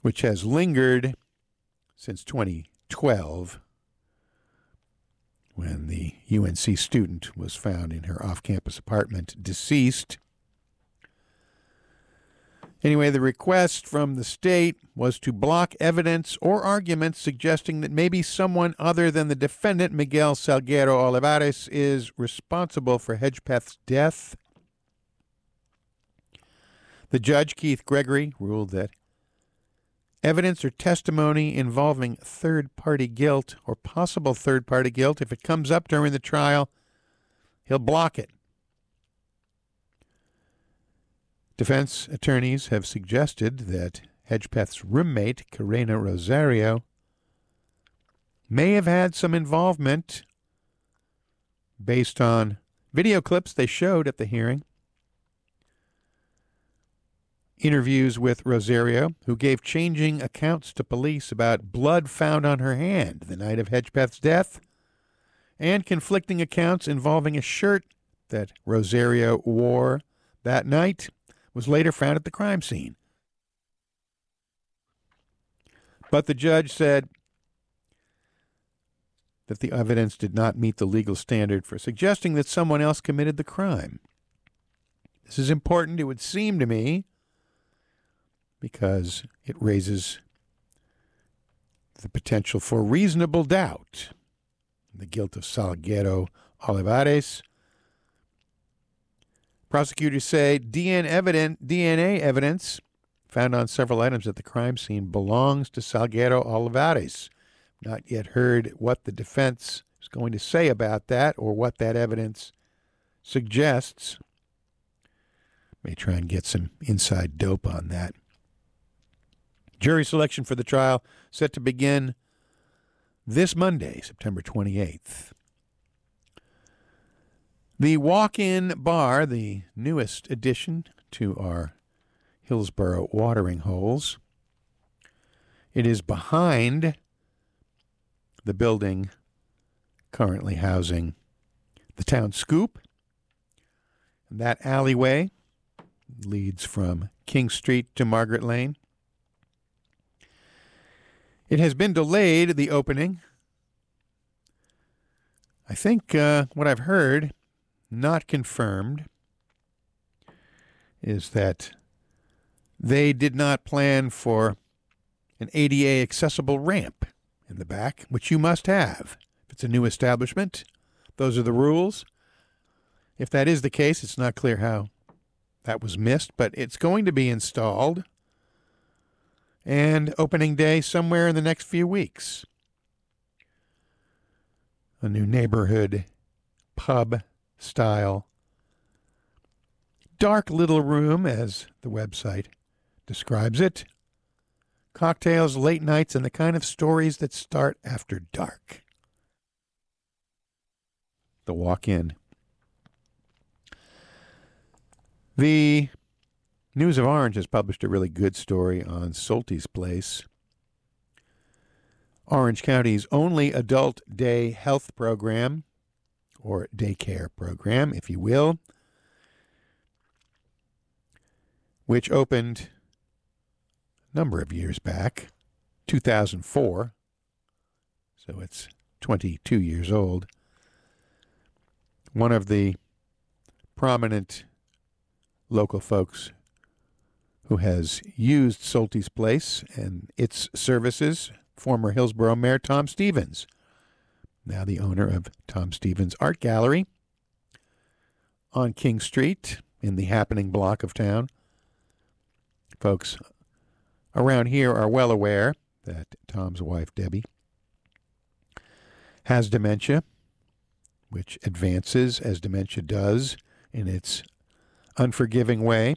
which has lingered since 2012, when the UNC student was found in her off-campus apartment deceased. Anyway, the request from the state was to block evidence or arguments suggesting that maybe someone other than the defendant, Miguel Salguero Olivares, is responsible for Hedgepeth's death. The judge, Keith Gregory, ruled that evidence or testimony involving third-party guilt or possible third-party guilt, if it comes up during the trial, he'll block it. Defense attorneys have suggested that Hedgepeth's roommate, Karena Rosario, may have had some involvement based on video clips they showed at the hearing. Interviews with Rosario, who gave changing accounts to police about blood found on her hand the night of Hedgepeth's death, and conflicting accounts involving a shirt that Rosario wore that night, was later found at the crime scene. But the judge said that the evidence did not meet the legal standard for suggesting that someone else committed the crime. This is important, it would seem to me, because it raises the potential for reasonable doubt in the guilt of Salguero Olivares. Prosecutors say DNA evidence found on several items at the crime scene belongs to Salguero Olivares. Not yet heard what the defense is going to say about that or what that evidence suggests. May try and get some inside dope on that. Jury selection for the trial set to begin this Monday, September 28th. The walk-in bar, the newest addition to our Hillsborough watering holes, it is behind the building currently housing the Town Scoop. And that alleyway leads from King Street to Margaret Lane. It has been delayed, the opening. I think what I've heard, not confirmed, is that they did not plan for an ADA accessible ramp in the back, which you must have. If it's a new establishment, those are the rules. If that is the case, it's not clear how that was missed, but it's going to be installed. And opening day somewhere in the next few weeks. A new neighborhood pub style, dark little room, as the website describes it. Cocktails, late nights, and the kind of stories that start after dark. The walk-in. The News of Orange has published a really good story on Solti's Place, Orange County's only adult day health program, or daycare program, if you will, which opened a number of years back, 2004, so it's 22 years old. One of the prominent local folks who has used Solti's Place and its services, former Hillsborough Mayor Tom Stevens, now the owner of Tom Stevens Art Gallery on King Street in the happening block of town. Folks around here are well aware that Tom's wife, Debbie, has dementia, which advances as dementia does in its unforgiving way.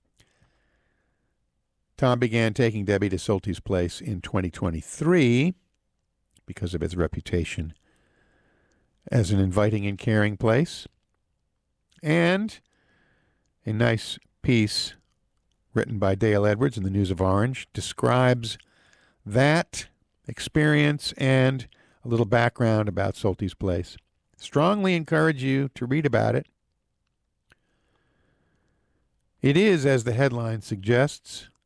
Tom began taking Debbie to Solti's Place in 2023 because of its reputation as an inviting and caring place. And a nice piece written by Dale Edwards in the News of Orange describes that experience and a little background about Solti's Place. Strongly encourage you to read about it. It is, as the headline suggests,